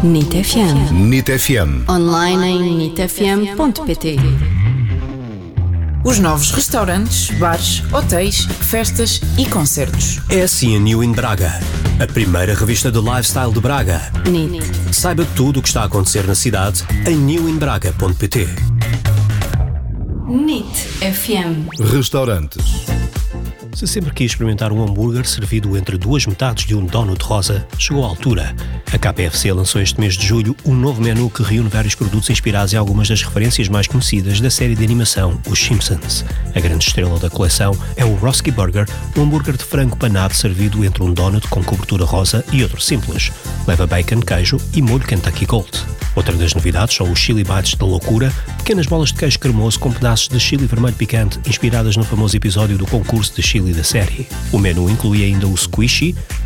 NIT FM. NIT FM. Online em nitfm.pt. Os novos restaurantes, bares, hotéis, festas e concertos. É assim a New in Braga, a primeira revista de lifestyle de Braga. NIT. Saiba tudo o que está a acontecer na cidade em newinbraga.pt. NIT FM. Restaurantes. Se sempre quis experimentar um hambúrguer servido entre duas metades de um donut rosa, chegou à altura. A KFC lançou este mês de julho um novo menu que reúne vários produtos inspirados em algumas das referências mais conhecidas da série de animação Os Simpsons. A grande estrela da coleção é o Roski Burger, um hambúrguer de frango panado servido entre um donut com cobertura rosa e outro simples. Leva bacon, queijo e molho Kentucky Gold. Outra das novidades são os Chili Bites da loucura, pequenas bolas de queijo cremoso com pedaços de chili vermelho picante inspiradas no famoso episódio do concurso de chili da série. O menu inclui ainda o Squishy,